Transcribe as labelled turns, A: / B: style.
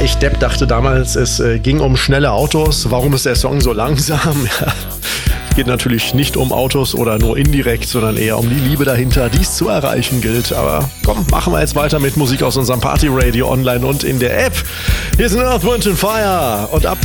A: ich Depp dachte damals, es ging um schnelle Autos. Warum ist der Song so langsam? Ja, geht natürlich nicht um Autos oder nur indirekt, sondern eher um die Liebe dahinter, die es zu erreichen gilt. Aber komm, machen wir jetzt weiter mit Musik aus unserem Party Radio online und in der App. Hier sind Earth, Wind & Fire und ab